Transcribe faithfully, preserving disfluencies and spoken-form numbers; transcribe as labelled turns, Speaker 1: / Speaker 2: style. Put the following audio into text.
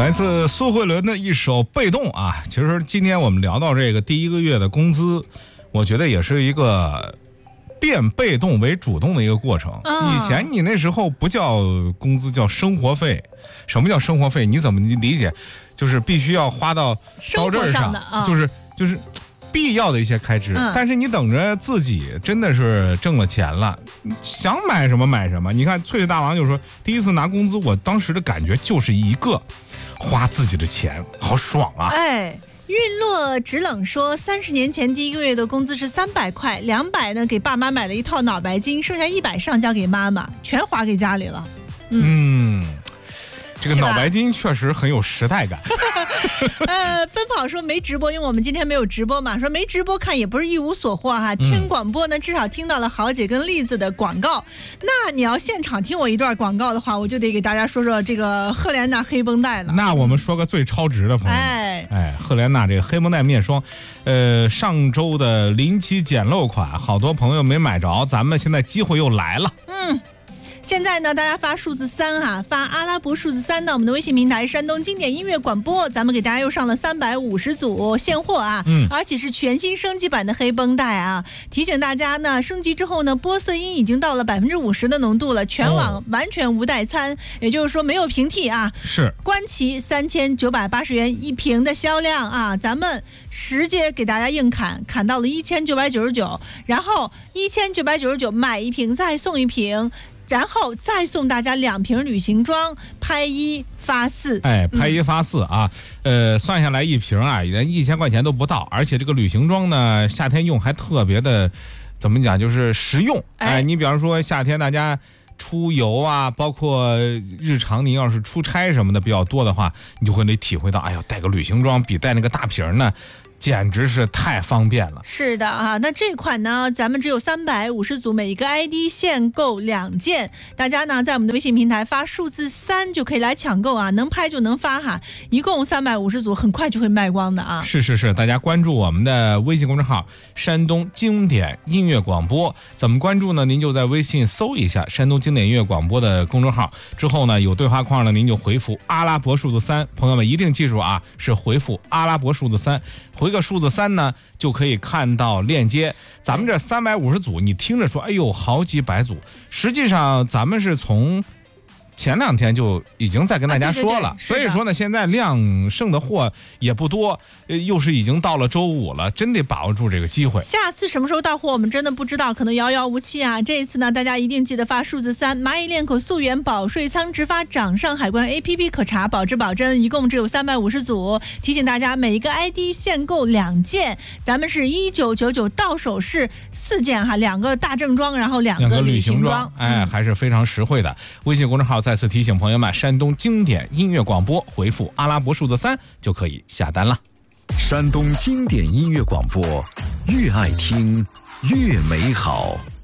Speaker 1: 来自苏慧伦的一首《被动》啊，其实今天我们聊到这个第一个月的工资，我觉得也是一个变被动为主动的一个过程。
Speaker 2: 嗯、
Speaker 1: 以前你那时候不叫工资，叫生活费。什么叫生活费？你怎么理解？就是必须要花到刀刃上，
Speaker 2: 嗯、
Speaker 1: 就是就是必要的一些开支。嗯、但是你等着自己真的是挣了钱了，想买什么买什么。你看翠翠大王就说，第一次拿工资，我当时的感觉就是一个花自己的钱，好爽啊！
Speaker 2: 哎。韵落直冷说，三十年前第一个月的工资是三百块，两百呢给爸妈买了一套脑白金，剩下一百上交给妈妈，全花给家里了。
Speaker 1: 嗯，嗯这个脑白金确实很有时代感。
Speaker 2: 呃，奔跑说没直播，因为我们今天没有直播嘛，说没直播看也不是一无所获哈。听广播呢，至少听到了豪姐跟栗子的广告。那你要现场听我一段广告的话，我就得给大家说说这个赫莲娜黑绷带了。
Speaker 1: 那我们说个最超值的朋友，哎哎，赫莲娜这个黑绷带面霜，呃，上周的临期捡漏款，好多朋友没买着，咱们现在机会又来了。
Speaker 2: 嗯。现在呢，大家发数字三哈，发阿拉伯数字三到我们的微信平台山东经典音乐广播，咱们给大家又上了三百五十组现货啊，嗯，而且是全新升级版的黑绷带啊。提醒大家呢，升级之后呢，玻色因已经到了百分之五十的浓度了，全网完全无代餐，哦、也就是说没有平替啊。
Speaker 1: 是。
Speaker 2: 官旗三千九百八十元一瓶的销量啊，咱们直接给大家硬砍，砍到了一千九百九十九，然后一千九百九十九买一瓶再送一瓶。然后再送大家两瓶旅行装，拍一发四。
Speaker 1: 哎，拍一发四啊，嗯、呃，算下来一瓶啊，连一千块钱都不到，而且这个旅行装呢，夏天用还特别的，怎么讲，就是实用。哎，哎你比方说夏天大家出游啊，包括日常你要是出差什么的比较多的话，你就会得体会到，哎呀，带个旅行装比带那个大瓶呢。简直是太方便了。
Speaker 2: 是的啊，那这款呢，咱们只有三百五十组，每一个 I D 限购两件。大家呢在我们的微信平台发数字三就可以来抢购啊，能拍就能发哈，一共三百五十组，很快就会卖光的啊。
Speaker 1: 是是是，大家关注我们的微信公众号山东经典音乐广播，怎么关注呢？您就在微信搜一下山东经典音乐广播的公众号，之后呢有对话框呢，您就回复阿拉伯数字三，朋友们一定记住啊，是回复阿拉伯数字三，回个数字三呢，就可以看到链接。咱们这三百五十组，你听着说，哎呦，好几百组，实际上咱们是从前两天就已经在跟大家说了，
Speaker 2: 啊、对对对
Speaker 1: 所以说呢，现在量剩的货也不多，呃，又是已经到了周五了，真得把握住这个机会。
Speaker 2: 下次什么时候到货，我们真的不知道，可能遥遥无期啊。这一次呢，大家一定记得发数字三，蚂蚁链口溯源保税仓直发掌上海关 A P P 可查，保质保真，一共只有三百五十组。提醒大家，每一个 I D 限购两件，咱们是一九九九，到手是四件哈，两个大正装，然后两个旅行装，
Speaker 1: 哎，还是非常实惠的。微信公众号在。再次提醒朋友们，山东经典音乐广播回复阿拉伯数字三就可以下单了。
Speaker 3: 山东经典音乐广播，越爱听越美好。